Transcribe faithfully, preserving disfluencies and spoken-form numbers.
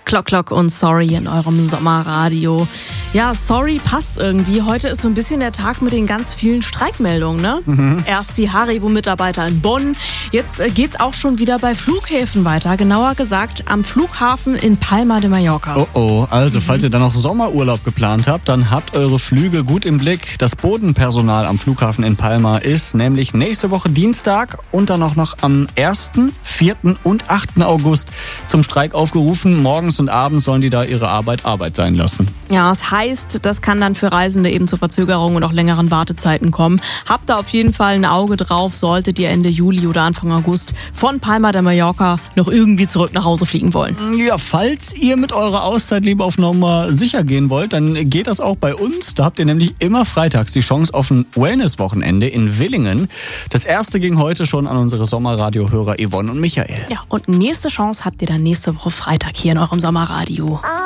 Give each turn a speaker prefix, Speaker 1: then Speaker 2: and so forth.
Speaker 1: Clock Clock und Sorry in eurem Sommerradio. Ja, Sorry passt irgendwie. Heute ist so ein bisschen der Tag mit den ganz vielen Streikmeldungen, ne? Mhm. Erst die Haribo-Mitarbeiter in Bonn. Jetzt geht's auch schon wieder bei Flughäfen weiter. Genauer gesagt am Flughafen in Palma de Mallorca.
Speaker 2: Oh oh, also mhm. falls ihr dann noch Sommerurlaub geplant habt, dann habt eure Flüge gut im Blick. Das Bodenpersonal am Flughafen in Palma ist nämlich nächste Woche Dienstag und dann auch noch am ersten, vierten und achten August zum Streik aufgerufen. Morgens und abends sollen die da ihre Arbeit Arbeit sein lassen.
Speaker 1: Ja, das heißt, das kann dann für Reisende eben zu Verzögerungen und auch längeren Wartezeiten kommen. Habt da auf jeden Fall ein Auge drauf, solltet ihr Ende Juli oder Anfang August von Palma de Mallorca noch irgendwie zurück nach Hause fliegen wollen.
Speaker 2: Ja, falls ihr mit eurer Auszeit lieber auf Nummer sicher gehen wollt, dann geht das auch bei uns. Da habt ihr nämlich immer freitags die Chance auf ein Wellness-Wochenende in Villingen. Das erste ging heute schon an unsere Sommerradiohörer Yvonne und Michael.
Speaker 1: Ja, und nächste Chance habt ihr dann nächste Woche Freitag hier in eurem Sommerradio.